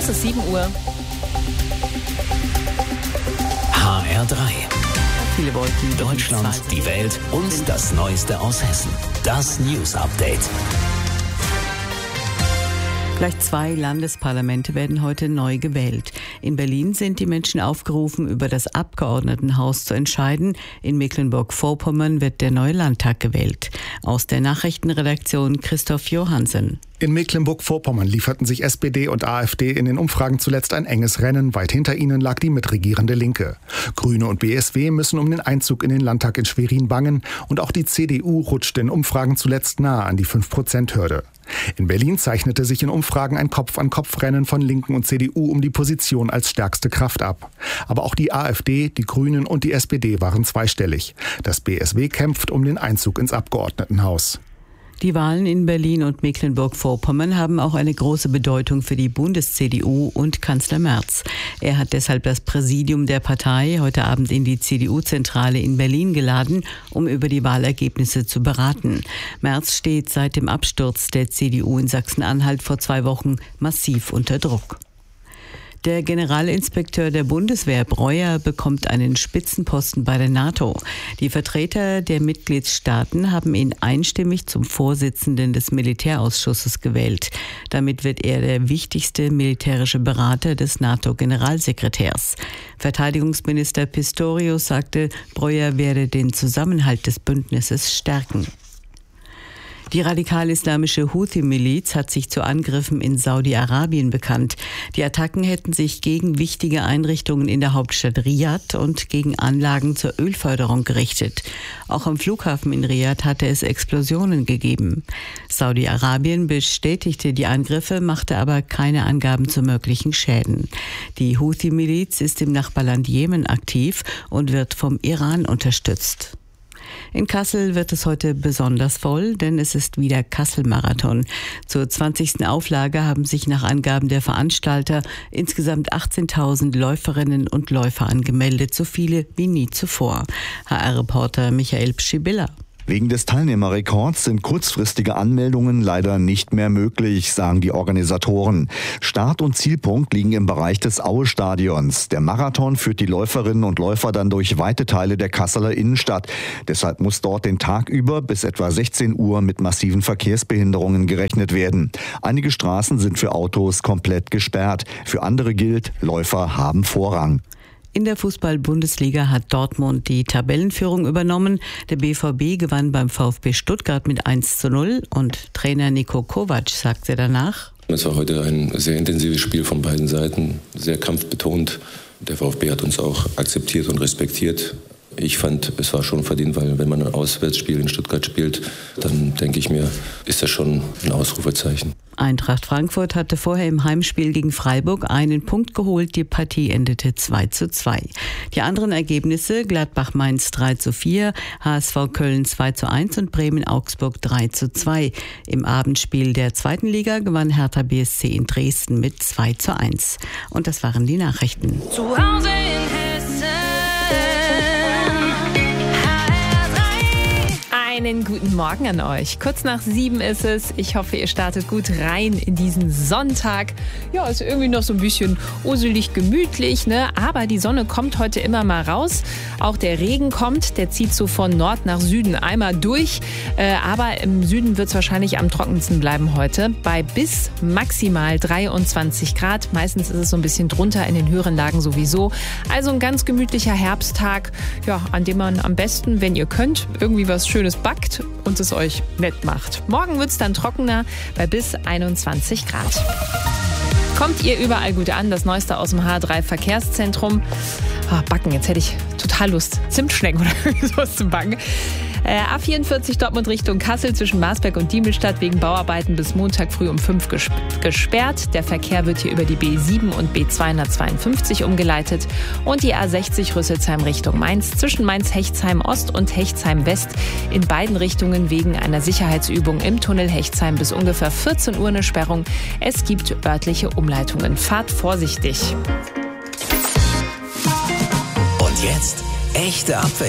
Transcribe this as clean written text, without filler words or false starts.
Es ist 7 Uhr. HR3. Viele Wolken. Deutschland, die Welt und das Neueste aus Hessen. Das News Update. Gleich 2 Landesparlamente werden heute neu gewählt. In Berlin sind die Menschen aufgerufen, über das Abgeordnetenhaus zu entscheiden. In Mecklenburg-Vorpommern wird der neue Landtag gewählt. Aus der Nachrichtenredaktion Christoph Johansen. In Mecklenburg-Vorpommern lieferten sich SPD und AfD in den Umfragen zuletzt ein enges Rennen. Weit hinter ihnen lag die mitregierende Linke. Grüne und BSW müssen um den Einzug in den Landtag in Schwerin bangen. Und auch die CDU rutschte in Umfragen zuletzt nahe an die 5%-Hürde. In Berlin zeichnete sich in Umfragen ein Kopf-an-Kopf-Rennen von Linken und CDU um die Position als stärkste Kraft ab. Aber auch die AfD, die Grünen und die SPD waren zweistellig. Das BSW kämpft um den Einzug ins Abgeordnetenhaus. Die Wahlen in Berlin und Mecklenburg-Vorpommern haben auch eine große Bedeutung für die Bundes-CDU und Kanzler Merz. Er hat deshalb das Präsidium der Partei heute Abend in die CDU-Zentrale in Berlin geladen, um über die Wahlergebnisse zu beraten. Merz steht seit dem Absturz der CDU in Sachsen-Anhalt vor 2 Wochen massiv unter Druck. Der Generalinspekteur der Bundeswehr, Breuer, bekommt einen Spitzenposten bei der NATO. Die Vertreter der Mitgliedstaaten haben ihn einstimmig zum Vorsitzenden des Militärausschusses gewählt. Damit wird er der wichtigste militärische Berater des NATO-Generalsekretärs. Verteidigungsminister Pistorius sagte, Breuer werde den Zusammenhalt des Bündnisses stärken. Die radikal-islamische Houthi-Miliz hat sich zu Angriffen in Saudi-Arabien bekannt. Die Attacken hätten sich gegen wichtige Einrichtungen in der Hauptstadt Riad und gegen Anlagen zur Ölförderung gerichtet. Auch am Flughafen in Riad hatte es Explosionen gegeben. Saudi-Arabien bestätigte die Angriffe, machte aber keine Angaben zu möglichen Schäden. Die Houthi-Miliz ist im Nachbarland Jemen aktiv und wird vom Iran unterstützt. In Kassel wird es heute besonders voll, denn es ist wieder Kassel-Marathon. Zur 20. Auflage haben sich nach Angaben der Veranstalter insgesamt 18.000 Läuferinnen und Läufer angemeldet, so viele wie nie zuvor. HR-Reporter Michael Pschibilla. Wegen des Teilnehmerrekords sind kurzfristige Anmeldungen leider nicht mehr möglich, sagen die Organisatoren. Start- und Zielpunkt liegen im Bereich des Aue-Stadions. Der Marathon führt die Läuferinnen und Läufer dann durch weite Teile der Kasseler Innenstadt. Deshalb muss dort den Tag über bis etwa 16 Uhr mit massiven Verkehrsbehinderungen gerechnet werden. Einige Straßen sind für Autos komplett gesperrt. Für andere gilt, Läufer haben Vorrang. In der Fußball-Bundesliga hat Dortmund die Tabellenführung übernommen. Der BVB gewann beim VfB Stuttgart mit 1:0 und Trainer Niko Kovac sagte danach: Es war heute ein sehr intensives Spiel von beiden Seiten, sehr kampfbetont. Der VfB hat uns auch akzeptiert und respektiert. Ich fand, es war schon verdient, weil wenn man ein Auswärtsspiel in Stuttgart spielt, dann denke ich mir, ist das schon ein Ausrufezeichen. Eintracht Frankfurt hatte vorher im Heimspiel gegen Freiburg einen Punkt geholt. Die Partie endete 2:2. Die anderen Ergebnisse: Gladbach-Mainz 3:4, HSV Köln 2:1 und Bremen-Augsburg 3:2. Im Abendspiel der 2. Liga gewann Hertha BSC in Dresden mit 2:1. Und das waren die Nachrichten. Zu Hause in Hessen. Einen guten Morgen an euch. Kurz nach 7 ist es. Ich hoffe, ihr startet gut rein in diesen Sonntag. Ja, ist irgendwie noch so ein bisschen uselig gemütlich, ne? Aber die Sonne kommt heute immer mal raus. Auch der Regen kommt. Der zieht so von Nord nach Süden einmal durch. Aber im Süden wird es wahrscheinlich am trockensten bleiben heute. Bei bis maximal 23 Grad. Meistens ist es so ein bisschen drunter in den höheren Lagen sowieso. Also ein ganz gemütlicher Herbsttag, ja, an dem man am besten, wenn ihr könnt, irgendwie was Schönes backt und es euch nett macht. Morgen wird es dann trockener bei bis 21 Grad. Kommt ihr überall gut an, das Neueste aus dem H3 Verkehrszentrum. Backen, jetzt hätte ich total Lust, Zimtschnecken oder sowas zu backen. A44 Dortmund Richtung Kassel zwischen Marsberg und Diemelstadt wegen Bauarbeiten bis Montag früh um 5 gesperrt. Der Verkehr wird hier über die B7 und B252 umgeleitet. Und die A60 Rüsselsheim Richtung Mainz zwischen Mainz-Hechtsheim Ost und Hechtsheim West in beiden Richtungen wegen einer Sicherheitsübung im Tunnel Hechtsheim bis ungefähr 14 Uhr eine Sperrung. Es gibt örtliche Umleitungen. Fahrt vorsichtig. Und jetzt echte Abwechslung.